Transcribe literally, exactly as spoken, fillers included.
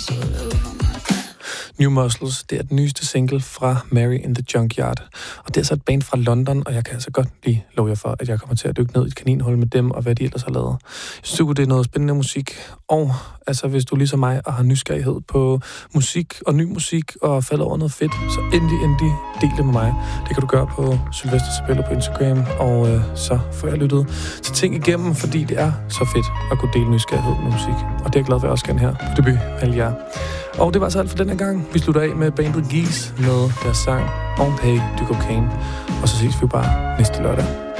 New Muscles, det er den nyeste single fra Mary in the Junkyard. Og det er så et band fra London, og jeg kan altså godt lige love jer for, at jeg kommer til at dykke ned i et kaninhul med dem, og hvad de ellers har lavet. Jeg synes, det er noget spændende musik. Og altså, hvis du ligesom mig og har nysgerrighed på musik og ny musik, og falder over noget fedt, så endelig, endelig del det med mig. Det kan du gøre på Sylvester Sabello på Instagram, og øh, så får jeg lyttet til ting igennem, fordi det er så fedt at kunne dele nysgerrighed med musik. Og det er jeg glad for, at jeg også kan her på Debut alle jer. Og det var så alt for denne gang. Vi slutter af med bandet Geese med deres sang On Pay Du Cocaine. Og så ses vi bare næste lørdag.